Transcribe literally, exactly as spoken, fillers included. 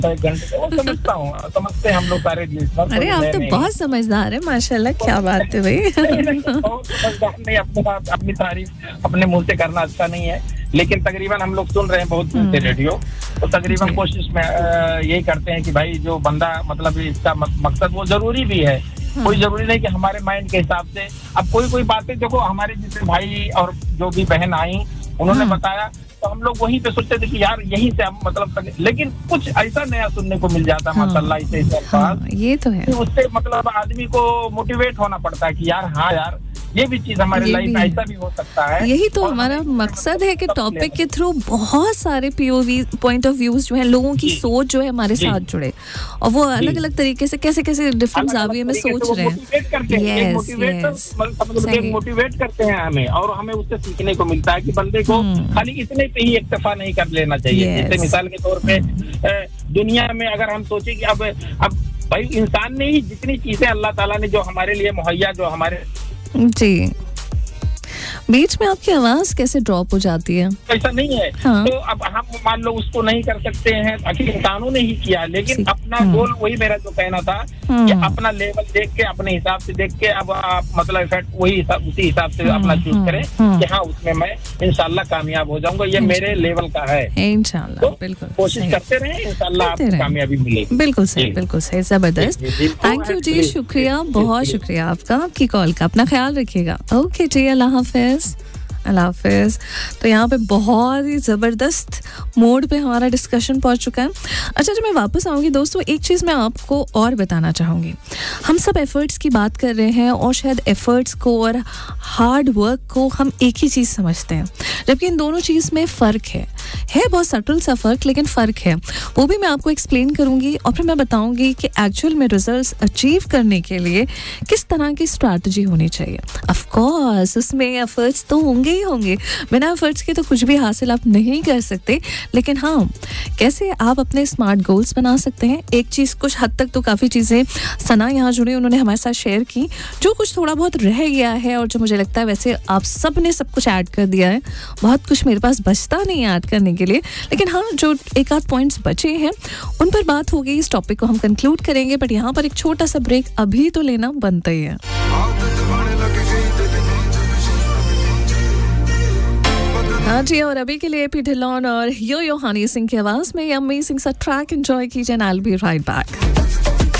एक घंटे वो समझता हूँ, समझते हैं हम लोग सारे लिसनर। अरे आप तो बहुत समझदार है माशाल्लाह, क्या बात है भाई। बहुत समझदार नहीं, अपने साथ अपनी तारीफ अपने मुंह से करना अच्छा नहीं है, लेकिन तकरीबन हम लोग सुन रहे हैं बहुत दिन से रेडियो, तो तकरीबन कोशिश में यही करते हैं कि भाई जो बंदा मतलब इसका मकसद वो जरूरी भी है, कोई जरूरी नहीं कि हमारे माइंड के हिसाब से। अब कोई कोई बातें देखो हमारे जैसे भाई और जो भी बहन आई उन्होंने बताया तो हम लोग वहीं पे सोचते थे कि यार यहीं से हम मतलब, लेकिन कुछ ऐसा नया सुनने को मिल जाता है माशाल्लाह इसे हाँ, ये तो है। उससे मतलब आदमी को मोटिवेट होना पड़ता है कि यार हाँ यार ये भी चीज हमारे लाइफ में ऐसा भी हो सकता है। यही तो हमारा मकसद है कि टॉपिक के थ्रू बहुत सारे पीओवी पॉइंट ऑफ व्यूज जो है, लोगों की सोच जो है हमारे साथ जुड़े और वो अलग अलग तरीके से कैसे कैसे डिफरेंट जाविये में सोच रहे हैं। मोटिवेट करते हैं हमें और हमें उससे सीखने को मिलता है कि बंदे को खाली इतने पे ही इक्तफा नहीं कर लेना चाहिए। जैसे मिसाल के तौर पे दुनिया में अगर हम सोचे कि अब अब भाई इंसान ने ही जितनी चीजें अल्लाह ताला ने जो हमारे लिए मुहैया जो हमारे जी, बीच में आपकी आवाज कैसे ड्रॉप हो जाती है? ऐसा नहीं है हाँ। तो अब हम मान लो उसको नहीं कर सकते हैं, आखिर इंसानों ने ही किया, लेकिन अपना गोल वही मेरा जो कहना था कि अपना लेवल देख के अपने हिसाब से देख के अब आप मतलब इफेक्ट वही हिसाब उसी हिसाब से अपना चूज करें कि हाँ उसमें मैं इंशाल्लाह कामयाब हो जाऊंगा, ये मेरे लेवल का है इंशाल्लाह। तो बिल्कुल कोशिश करते रहे, इंशाल्लाह आपको कामयाबी मिलेगी। बिल्कुल सही, बिल्कुल सही, जबरदस्त। थैंक यू जी, शुक्रिया, बहुत शुक्रिया आपका, आपकी कॉल का। अपना ख्याल रखिएगा। ओके जी, अल्लाह हाफिज। अल्लाह हाफिज। तो यहाँ पे बहुत ही ज़बरदस्त मोड पे हमारा डिस्कशन पहुँच चुका है। अच्छा, जब मैं वापस आऊँगी दोस्तों, एक चीज़ मैं आपको और बताना चाहूँगी। हम सब एफ़र्ट्स की बात कर रहे हैं और शायद एफ़र्ट्स को और हार्ड वर्क को हम एक ही चीज़ समझते हैं, जबकि इन दोनों चीज़ में फ़र्क है है बहुत सटल सा फ़र्क, लेकिन फ़र्क है। वो भी मैं आपको एक्सप्लेन करूँगी और फिर मैं बताऊँगी कि एक्चुअल में रिजल्ट्स अचीव करने के लिए किस तरह की स्ट्रैटेजी होनी चाहिए। ऑफ कोर्स उसमें एफ़र्ट्स तो होंगे ही होंगे, बिना एफ़र्ट्स के तो कुछ भी हासिल आप नहीं कर सकते, लेकिन हाँ कैसे आप अपने स्मार्ट गोल्स बना सकते हैं। एक चीज़, कुछ हद तक तो काफ़ी चीज़ें सना यहाँ जुड़ी, उन्होंने हमारे साथ शेयर की, जो कुछ थोड़ा बहुत रह गया है और जो मुझे लगता है वैसे आप सब ने सब कुछ ऐड कर दिया है, बहुत कुछ मेरे पास बचता नहीं है ऐड करने के लिए, लेकिन हाँ जो एक आध पॉइंट्स बचे हैं उन पर बात हो गई। इस टॉपिक को हम कंक्लूड करेंगे, बट यहाँ पर एक छोटा सा ब्रेक अभी तो लेना बनता ही है। हाँ जी, और अभी के लिए पी ढिल्लोन और यो यो हनी सिंह की आवाज में अमेजिंग सा ट्रैक एंजॉय कीजिए, and I will be right back.